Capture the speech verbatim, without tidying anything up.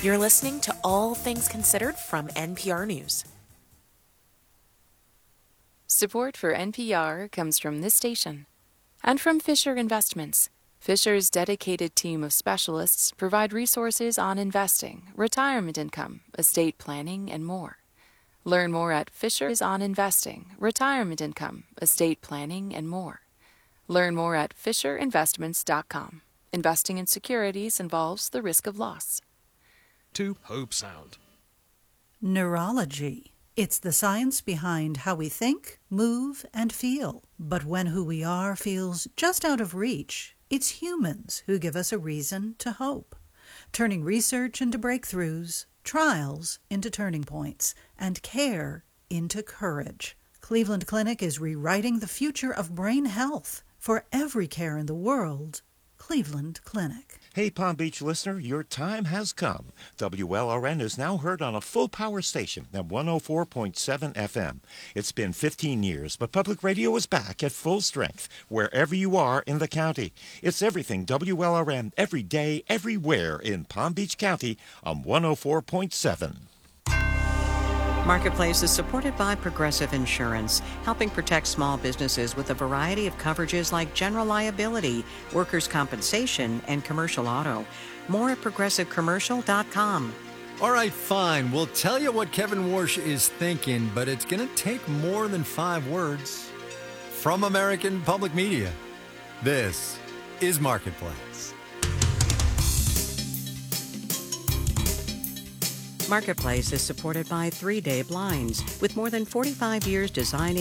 You're listening to All Things Considered from N P R News. Support for N P R comes from this station and from Fisher Investments. Fisher's dedicated team of specialists provide resources on investing, retirement income, estate planning, and more. Learn more at Fisher's on investing, retirement income, estate planning, and more. Learn more at fisher investments dot com. Investing in securities involves the risk of loss. To Hope Sound. Neurology. It's the science behind how we think, move, and feel. But when who we are feels just out of reach, it's humans who give us a reason to hope, turning research into breakthroughs, trials into turning points, and care into courage. Cleveland Clinic is rewriting the future of brain health. For every care in the world, Cleveland Clinic. Hey, Palm Beach listener, your time has come. W L R N is now heard on a full-power station at one oh four point seven F M. It's been fifteen years, but public radio is back at full strength wherever you are in the county. It's everything W L R N, every day, everywhere in Palm Beach County on one oh four point seven. Marketplace is supported by Progressive Insurance, helping protect small businesses with a variety of coverages like general liability, workers' compensation, and commercial auto. More at progressive commercial dot com. All right, fine. We'll tell you what Kevin Warsh is thinking, but it's going to take more than five words. From American Public Media, this is Marketplace. Marketplace is supported by Three Day Blinds, with more than forty-five years designing